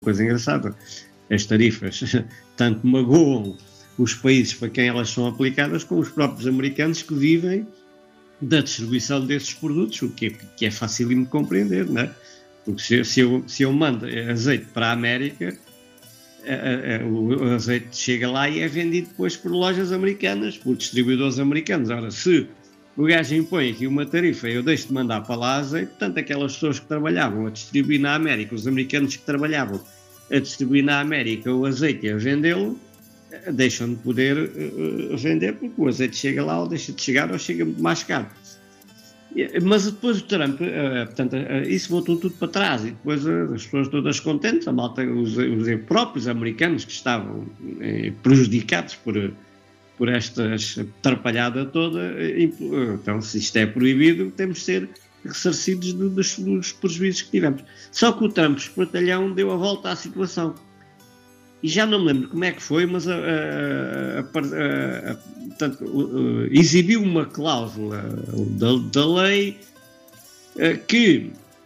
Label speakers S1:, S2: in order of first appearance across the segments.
S1: coisa engraçada, as tarifas tanto magoam os países para quem elas são aplicadas, como os próprios americanos que vivem da distribuição desses produtos, o que é facílimo de compreender, não é? Porque se eu mando azeite para a América, o azeite chega lá e é vendido depois por lojas americanas, por distribuidores americanos. Ora, se o gajo impõe aqui uma tarifa e eu deixo de mandar para lá azeite, portanto, aquelas pessoas que trabalhavam a distribuir na América, os americanos que trabalhavam a distribuir na América o azeite e a vendê-lo, deixam de poder vender, porque o azeite chega lá ou deixa de chegar ou chega muito mais caro. Mas depois o Trump, portanto, isso voltou tudo para trás e depois as pessoas todas contentes, a malta, os próprios americanos que estavam prejudicados por esta atrapalhada toda, então se isto é proibido, temos de ser ressarcidos dos prejuízos que tivemos. Só que o Trump, espertalhão, deu a volta à situação. E já não me lembro como é que foi, mas portanto, exibiu uma cláusula da lei que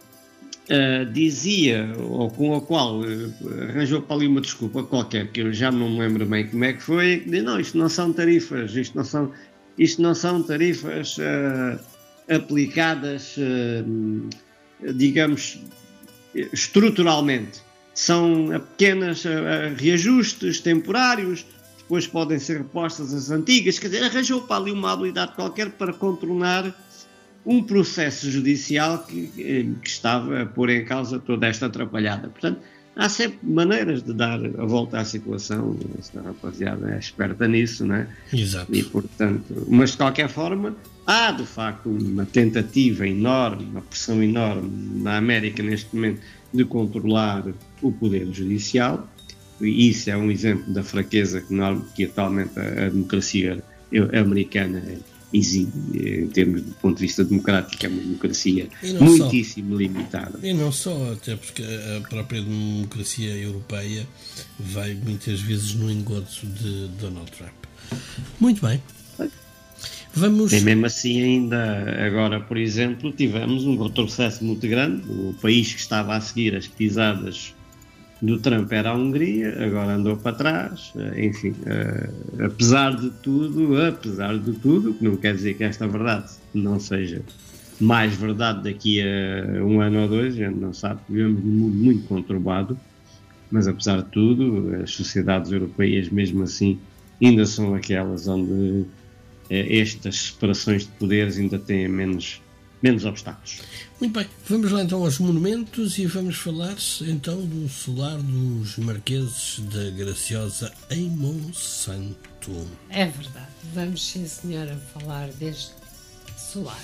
S1: dizia, ou com a qual arranjou para ali uma desculpa qualquer, que eu já não me lembro bem como é que foi, que diz, não, isto não são tarifas, isto não são tarifas aplicadas, digamos, estruturalmente. São pequenos reajustes temporários, depois podem ser repostas as antigas, quer dizer, arranjou para ali uma habilidade qualquer para contornar um processo judicial que estava a pôr em causa toda esta atrapalhada. Portanto, há sempre maneiras de dar a volta à situação, esta rapaziada é esperta nisso, não é?
S2: Exato.
S1: E, portanto, mas de qualquer forma, há de facto uma tentativa enorme, uma pressão enorme na América neste momento de controlar o poder judicial, e isso é um exemplo da fraqueza que atualmente a democracia americana exibe em termos do ponto de vista democrático, é uma democracia muitíssimo limitada.
S2: E não só, até porque a própria democracia europeia vai muitas vezes no engodo de Donald Trump. Muito bem. Vamos...
S1: E mesmo assim ainda agora, por exemplo, tivemos um retrocesso muito grande. O país que estava a seguir as pisadas do Trump era a Hungria, agora andou para trás. Enfim, apesar de tudo, que não quer dizer que esta verdade não seja mais verdade daqui a um ano ou dois, a gente não sabe, vivemos num mundo muito conturbado, mas apesar de tudo, as sociedades europeias mesmo assim ainda são aquelas onde estas separações de poderes ainda têm menos obstáculos.
S2: Muito bem, vamos lá então aos monumentos e vamos falar então do solar dos Marqueses da Graciosa em Monsanto.
S3: É verdade, vamos sim senhora falar deste solar.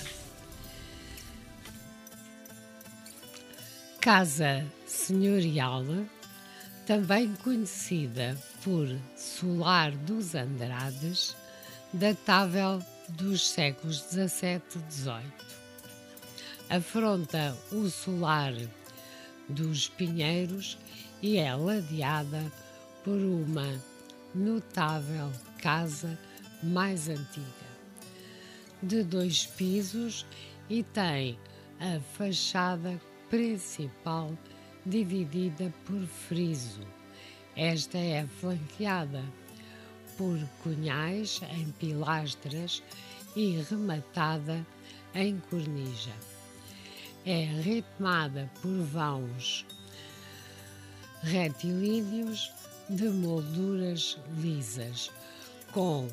S3: Casa senhorial, também conhecida por Solar dos Andrades, datável dos séculos XVII e XVIII. Afronta o solar dos Pinheiros e é ladeada por uma notável casa mais antiga, de 2 pisos, e tem a fachada principal dividida por friso. Esta é flanqueada por cunhais em pilastras e rematada em cornija. É ritmada por vãos retilíneos de molduras lisas, com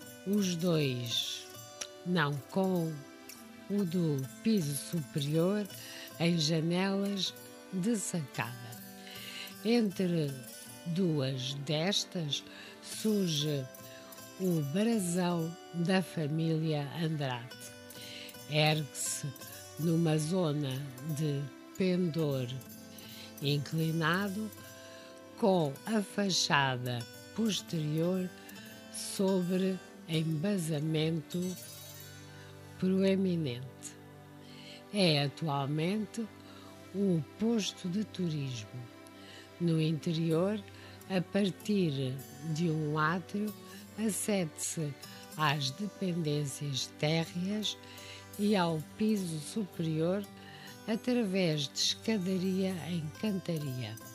S3: o do piso superior em janelas de sacada. Entre duas destas surge o brasão da família Andrade. Ergue-se numa zona de pendor inclinado, com a fachada posterior sobre embasamento proeminente. É atualmente um posto de turismo. No interior, a partir de um átrio, acede-se às dependências térreas e ao piso superior através de escadaria em cantaria.